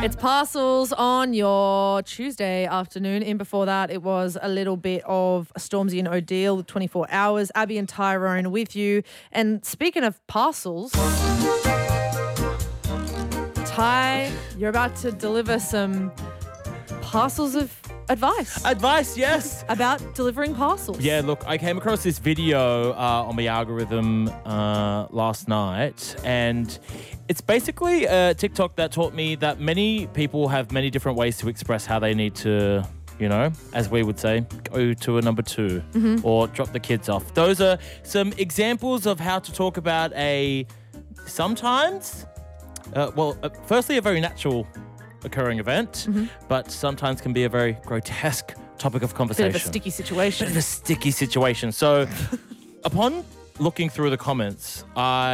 It's Parcels on your Tuesday afternoon. In before that, it was a little bit of Stormzy and Odile, 24 hours. Abby and Tyrone with you. And speaking of parcels, Ty, you're about to deliver some parcels of advice. Advice, yes. About delivering parcels. Yeah, look, I came across this video on the algorithm last night, and it's basically a TikTok that taught me that many people have many different ways to express how they need to, you know, as we would say, go to a number two or drop the kids off. Those are some examples of how to talk about a sometimes, firstly, a very natural occurring event, but sometimes can be a very grotesque topic of conversation. Bit of a sticky situation. So upon looking through the comments,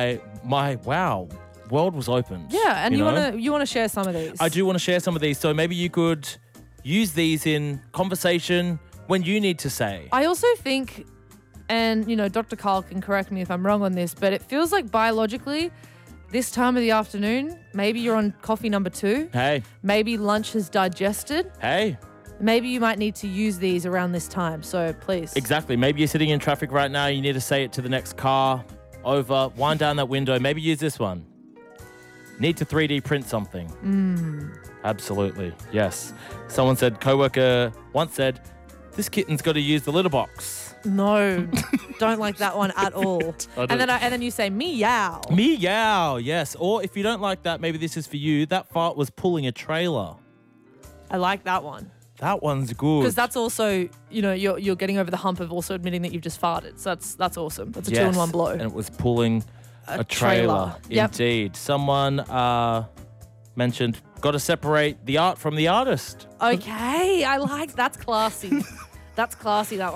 world was opened. Yeah, and you want to share some of these. I do want to share some of these. So maybe you could use these in conversation when you need to say. I also think, and Dr. Carl can correct me if I'm wrong on this, but it feels like biologically, this time of the afternoon, maybe you're on coffee number 2. Hey. Maybe lunch has digested. Hey. Maybe you might need to use these around this time, so please. Exactly. Maybe you're sitting in traffic right now. You need to say it to the next car over, wind down that window. Maybe use this one. Need to 3D print something. Absolutely. Yes. Someone said, coworker once said, this kitten's got to use the litter box. No, don't like that one at all. And then you say meow. Meow, yes. Or if you don't like that, maybe this is for you. That fart was pulling a trailer. I like that one. That one's good. Because that's also, you're getting over the hump of also admitting that you've just farted. So that's awesome. That's a 2-in-1 blow. And it was pulling a trailer. Yep. Indeed. Someone mentioned, got to separate the art from the artist. Okay, I like that's classy. That's classy, that one.